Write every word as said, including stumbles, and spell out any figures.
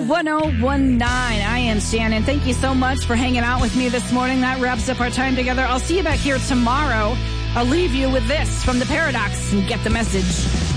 one oh one nine. I am Shannon. Thank you so much for hanging out with me this morning. That wraps up our time together. I'll see you back here tomorrow. I'll leave you with this from The Paradox and get the message.